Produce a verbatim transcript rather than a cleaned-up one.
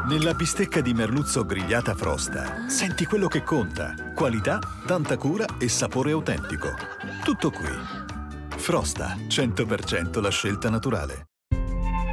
Nella bistecca di merluzzo grigliata Frosta senti quello che conta: qualità, tanta cura e sapore autentico. Tutto qui. Frosta, cento per cento la scelta naturale.